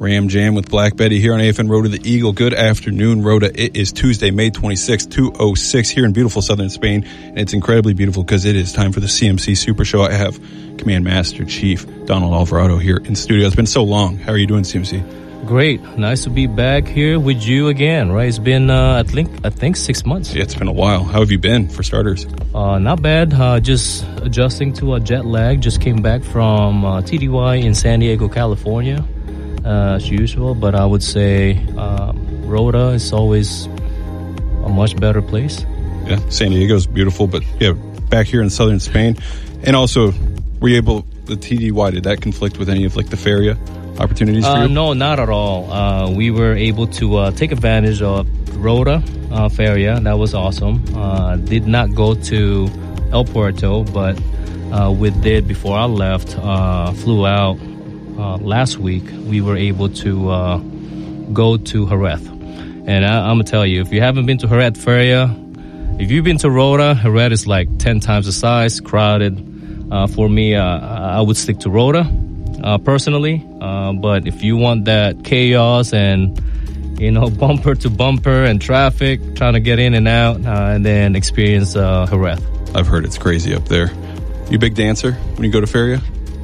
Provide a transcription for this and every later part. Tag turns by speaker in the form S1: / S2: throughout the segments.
S1: Ram Jam with Black Betty here on AFN Road to the Eagle. Good afternoon, Rhoda. It is Tuesday, May 26th, 2:06 here in beautiful southern Spain. And it's incredibly beautiful because it is time for the CMC Super Show. I have Command Master Chief Donald Alvarado here in studio. It's been so long. How are you doing, CMC?
S2: Great. Nice to be back here with you again, right? It's been, I think 6 months.
S1: Yeah, it's been a while. How have you been, for starters?
S2: Not bad. Just adjusting to a jet lag. Just came back from TDY in San Diego, California, as usual. But I would say Rhoda is always a much better place.
S1: Yeah, San Diego is beautiful, but yeah, back here in southern Spain. And also, were you able, the TDY, did that conflict with any of like the feria opportunities for you?
S2: No, not at all. We were able to take advantage of Rhoda Feria. That was awesome. Did not go to El Puerto, but we did before I left. Flew out last week. We were able to go to Jerez. And I'm going to tell you, if you haven't been to Jerez Feria, if you've been to Rhoda, Jerez is like 10 times the size, crowded. For me, I would stick to Rhoda. Personally, but if you want that chaos and, you know, bumper to bumper and traffic, trying to get in and out, and then experience Jerez.
S1: I've heard it's crazy up there. You a big dancer when you go to feria?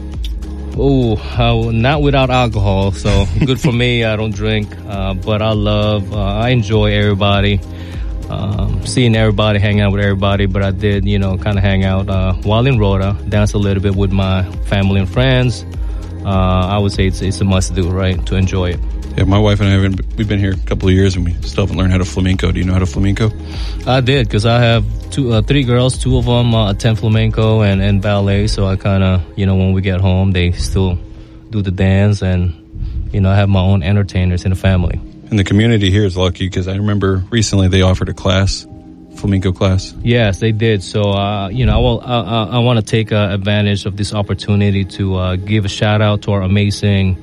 S2: Oh, not without alcohol, so good for me. I don't drink, but I enjoy everybody, seeing everybody, hang out with everybody. But I did, you know, kind of hang out while in Rhoda, dance a little bit with my family and friends. I would say it's a must-do, right, to enjoy it.
S1: Yeah, my wife and I, we've been here a couple of years, and we still haven't learned how to flamenco. Do you know how to flamenco?
S2: I did, because I have three girls. Two of them attend flamenco and ballet, so I kind of, you know, when we get home, they still do the dance, and, you know, I have my own entertainers in the family.
S1: And the community here is lucky, because I remember recently they offered a class, flamenco class.
S2: Yes, they did. So, you know, I want to take advantage of this opportunity to give a shout out to our amazing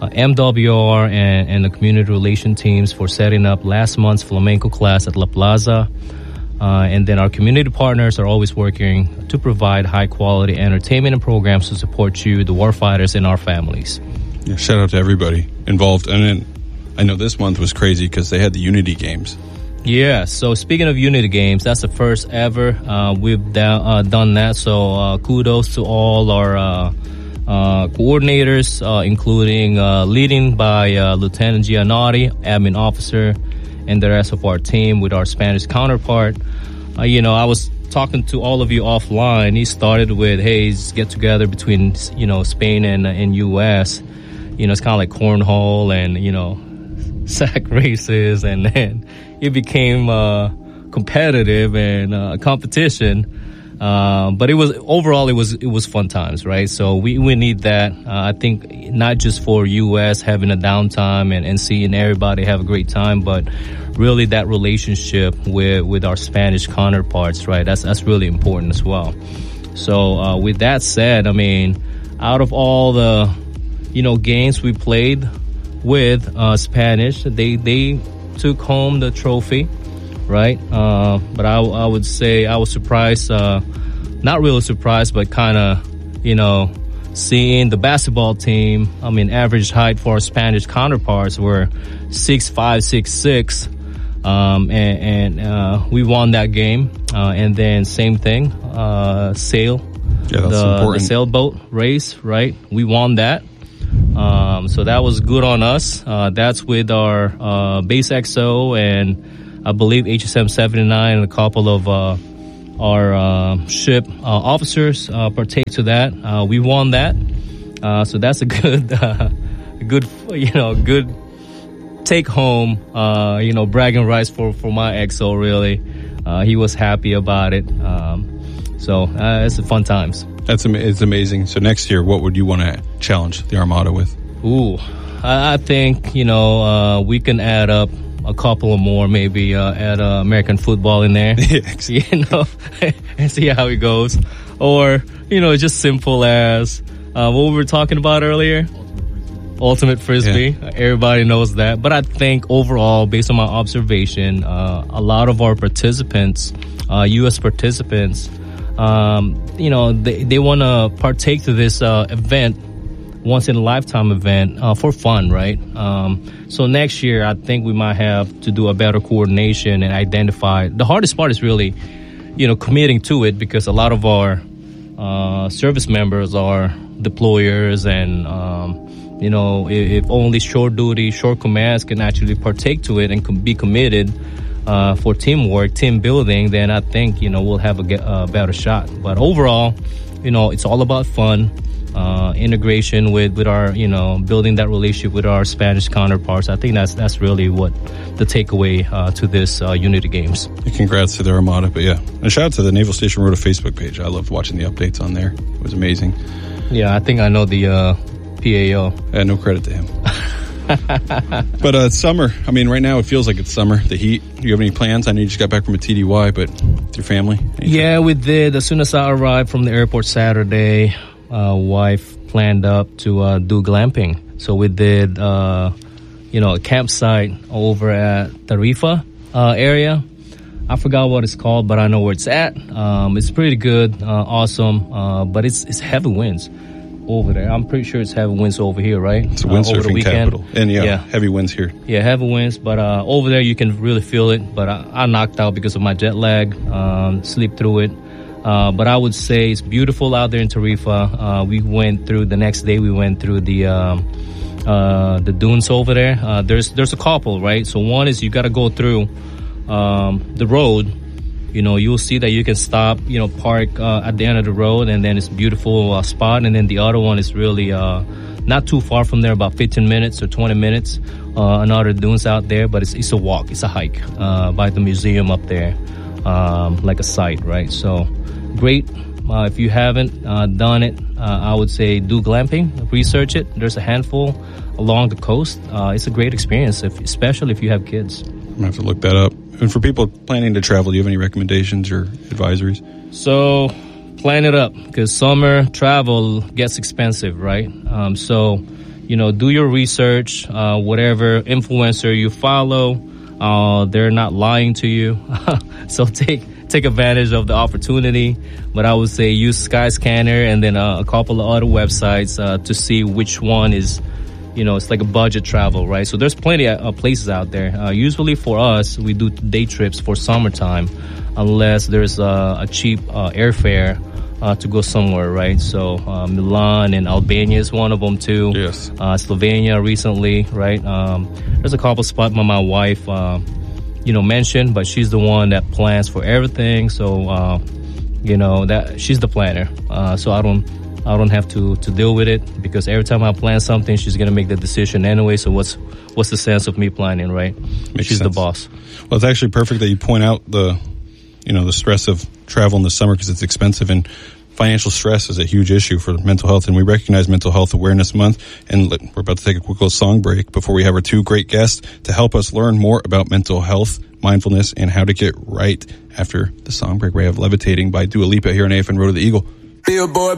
S2: MWR and the community relation teams for setting up last month's flamenco class at La Plaza. And then our community partners are always working to provide high quality entertainment and programs to support you, the warfighters, and our families.
S1: Yeah, shout out to everybody involved. And then I know this month was crazy because they had the Unity Games.
S2: Yeah, so speaking of Unity Games, that's the first ever we've done that. So kudos to all our coordinators, including leading by Lieutenant Giannotti, admin officer, and the rest of our team with our Spanish counterpart. You know, I was talking to all of you offline. He started with, hey, get together between, you know, Spain and U.S. You know, it's kind of like cornhole and, you know, sack races, and then it became competitive and a competition. But it was fun times, right? So we need that. I think not just for U.S. having a downtime and seeing everybody have a great time, but really that relationship with our Spanish counterparts, right? That's really important as well. So with that said, I mean, out of all the, you know, games we played with Spanish, they took home the trophy, right? But I would say I was surprised, not really surprised, but kind of, you know, seeing the basketball team. I mean, average height for our Spanish counterparts were 6'5", 6'6", and we won that game. And then same thing, sail, the sailboat race, right? We won that. So that was good on us. That's with our base XO and I believe HSM 79 and a couple of our ship officers partake to that. We won that. So that's a good, you know, good take home, you know, bragging rights for my XO, really. He was happy about it. So it's fun times.
S1: It's amazing. So next year, what would you want to challenge the Armada with?
S2: I think, you know, we can add up a couple more, maybe add American football in there, you know, and see how it goes. Or, you know, just simple as what we were talking about earlier, Ultimate Frisbee. Yeah. Everybody knows that. But I think overall, based on my observation, a lot of our participants, U.S. participants, you know, they want to partake to this event once-in-a-lifetime event for fun, right? So next year, I think we might have to do a better coordination and identify. The hardest part is really, committing to it, because a lot of our service members are deployers, and if only short duty, short commands can actually partake to it and be committed for teamwork, team building, then I think we'll have a better shot. But overall, it's all about fun, integration with our building that relationship with our Spanish counterparts. I think that's really what the takeaway to this Unity Games.
S1: Congrats to the Armada, but yeah, and shout out to the Naval Station Rota Facebook page. I loved watching the updates on there. It was amazing.
S2: Yeah, I think I know the PAO.
S1: No credit to him. But it's summer. I mean, right now it feels like it's summer. The heat. Do you have any plans? I know you just got back from a TDY, but with your family?
S2: Yeah, we did. As soon as I arrived from the airport Saturday, wife planned up to do glamping. So we did, a campsite over at Tarifa area. I forgot what it's called, but I know where it's at. It's pretty good, awesome, but it's heavy winds over there. I'm pretty sure it's heavy winds over here, right?
S1: It's a windsurfing capital. And heavy winds here.
S2: Yeah, heavy winds, but over there you can really feel it. But I knocked out because of my jet lag, sleep through it. But I would say it's beautiful out there in Tarifa. The next day we went through the dunes over there. There's a couple, right? So one is you got to go through the road. You'll see that you can stop, park at the end of the road, and then it's a beautiful spot. And then the other one is really not too far from there, about 15 minutes or 20 minutes. Another dunes out there, but it's a walk, it's a hike by the museum up there, like a site, right? So great. If you haven't done it, I would say do glamping, research it. There's a handful along the coast. It's a great experience, especially if you have kids.
S1: I'm going to have to look that up. And for people planning to travel, do you have any recommendations or advisories?
S2: So plan it up, because summer travel gets expensive, right? So do your research. Whatever influencer you follow, they're not lying to you. So take advantage of the opportunity. But I would say use Skyscanner and then a couple of other websites to see which one is, it's like a budget travel, right? So there's plenty of places out there. Usually for us, we do day trips for summertime, unless there's a cheap airfare to go somewhere, right? So Milan and Albania is one of them too.
S1: Yes.
S2: Slovenia recently, right? There's a couple spots my wife, mentioned, but she's the one that plans for everything. So, that she's the planner. So I don't have to deal with it, because every time I plan something, she's going to make the decision anyway. So what's the sense of me planning, right? She's the boss.
S1: Well, it's actually perfect that you point out the stress of travel in the summer, because it's expensive, and financial stress is a huge issue for mental health. And we recognize Mental Health Awareness Month, and we're about to take a quick little song break before we have our two great guests to help us learn more about mental health, mindfulness, and how to get right. After the song break, we have Levitating by Dua Lipa here on AFN Road to the Eagle.
S3: Billboard